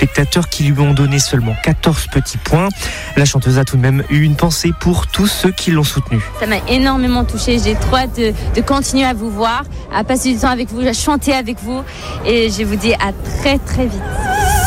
spectateurs qui lui ont donné seulement 14 petits points. La chanteuse a tout de même eu une pensée pour tous ceux qui l'ont soutenue. Ça m'a énormément touchée. J'ai trop hâte de continuer à vous voir, à passer du temps avec vous, à chanter avec vous. Et je vous dis à très très vite.